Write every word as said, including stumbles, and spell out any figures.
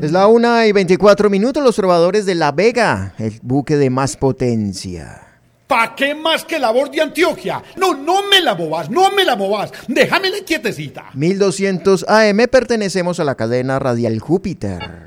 Es la una y veinticuatro minutos, los trovadores de La Vega, el buque de más potencia. ¿Pa' qué más que la voz de Antioquia? No, no me la bobas, no me la bobas. Déjamela quietecita. mil doscientos A M, pertenecemos a la cadena radial Júpiter.